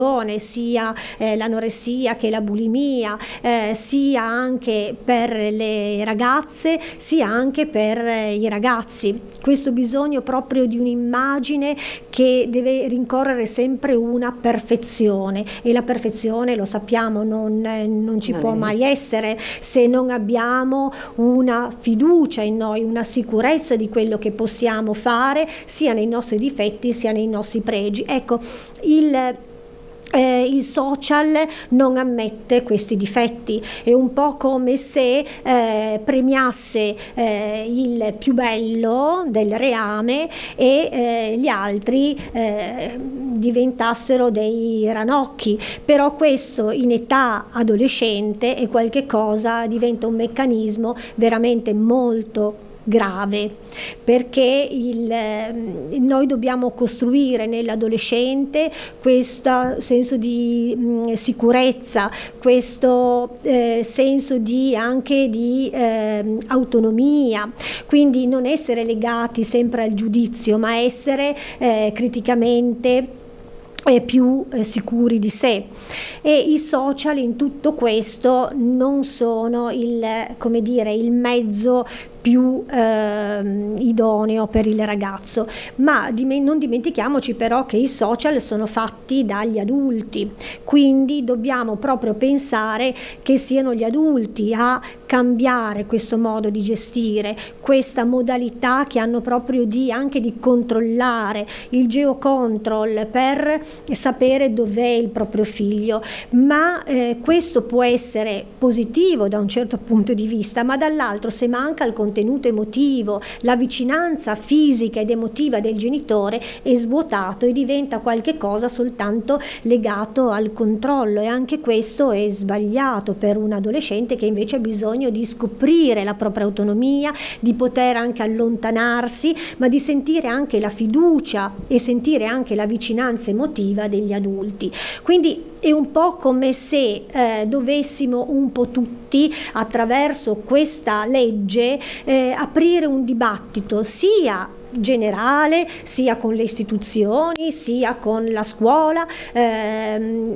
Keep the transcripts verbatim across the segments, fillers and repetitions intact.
sia eh, l'anoressia che la bulimia, eh, sia anche per le ragazze, sia anche per eh, i ragazzi. Questo bisogno proprio di un'immagine che deve rincorrere sempre una perfezione, e la perfezione, lo sappiamo, non, eh, non ci non può esiste. mai essere se non abbiamo una fiducia in noi, una sicurezza di quello che possiamo fare, sia nei nostri difetti sia nei nostri pregi. Ecco, il Eh, il social non ammette questi difetti, è un po' come se eh, premiasse eh, il più bello del reame e eh, gli altri eh, diventassero dei ranocchi. Però questo in età adolescente è qualche cosa, diventa un meccanismo veramente molto grave, perché il, eh, noi dobbiamo costruire nell'adolescente questo senso di mh, sicurezza, questo eh, senso di anche di eh, autonomia, quindi non essere legati sempre al giudizio, ma essere eh, criticamente e più eh, sicuri di sé. E i social in tutto questo non sono il, come dire, il mezzo più eh, idoneo per il ragazzo, ma dim- non dimentichiamoci però che i social sono fatti dagli adulti, quindi dobbiamo proprio pensare che siano gli adulti a cambiare questo modo di gestire, questa modalità che hanno proprio di anche di controllare, il geocontrol per sapere dov'è il proprio figlio. Ma eh, questo può essere positivo da un certo punto di vista, ma dall'altro, se manca il contenuto emotivo, la vicinanza fisica ed emotiva del genitore, è svuotato e diventa qualche cosa soltanto legato al controllo, e anche questo è sbagliato per un adolescente che invece ha bisogno di scoprire la propria autonomia, di poter anche allontanarsi, ma di sentire anche la fiducia e sentire anche la vicinanza emotiva degli adulti. Quindi è un po' come se eh, dovessimo un po' tutti, attraverso questa legge, eh, aprire un dibattito sia generale, sia con le istituzioni, sia con la scuola, ehm,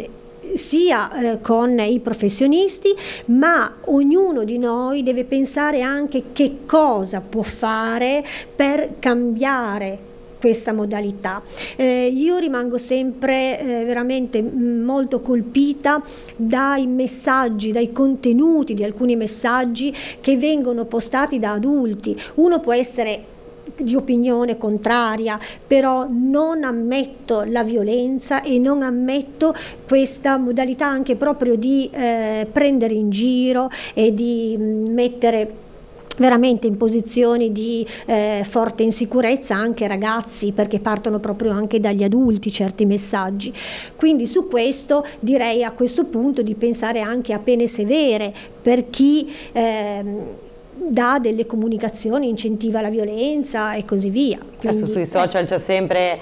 sia eh, con i professionisti, ma ognuno di noi deve pensare anche che cosa può fare per cambiare questa modalità. Eh, io rimango sempre eh, veramente molto colpita dai messaggi, dai contenuti di alcuni messaggi che vengono postati da adulti. Uno può essere di opinione contraria, però non ammetto la violenza e non ammetto questa modalità anche proprio di eh, prendere in giro e di mettere veramente in posizioni di eh, forte insicurezza anche ragazzi, perché partono proprio anche dagli adulti certi messaggi. Quindi su questo direi a questo punto di pensare anche a pene severe per chi ehm, dà delle comunicazioni, incentiva la violenza e così via. Quindi, Adesso sui social eh. c'è sempre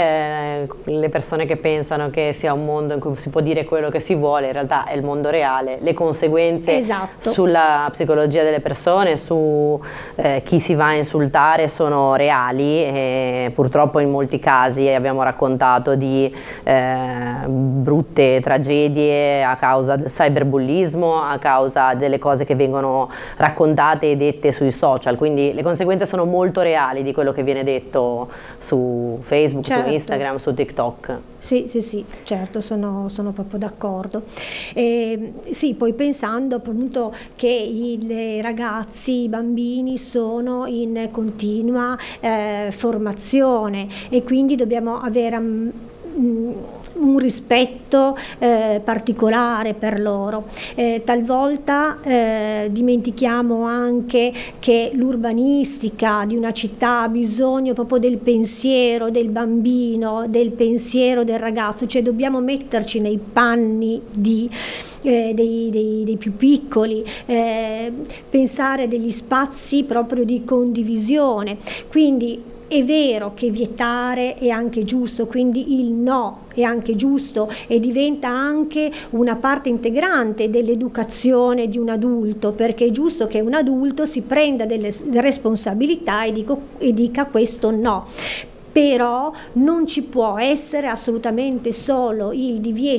eh, le persone che pensano che sia un mondo in cui si può dire quello che si vuole, in realtà è il mondo reale, le conseguenze esatto. sulla psicologia delle persone, su eh, chi si va a insultare sono reali, e purtroppo in molti casi abbiamo raccontato di eh, brutte tragedie a causa del cyberbullismo, a causa delle cose che vengono raccontate e dette sui social, quindi le conseguenze sono molto reali di quello che viene detto su Facebook, certo. su Instagram, su TikTok. Sì, sì, sì, certo, sono, sono proprio d'accordo. Eh, sì, poi pensando appunto che i ragazzi, i bambini sono in continua eh, formazione, e quindi dobbiamo avere mh, un rispetto eh, particolare per loro. Eh, talvolta eh, dimentichiamo anche che l'urbanistica di una città ha bisogno proprio del pensiero del bambino, del pensiero del ragazzo, cioè dobbiamo metterci nei panni di Eh, dei, dei, dei più piccoli, eh, pensare a degli spazi proprio di condivisione. Quindi è vero che vietare è anche giusto, quindi il no è anche giusto e diventa anche una parte integrante dell'educazione di un adulto, perché è giusto che un adulto si prenda delle responsabilità e, dico, e dica questo no. però non ci può essere assolutamente solo il divieto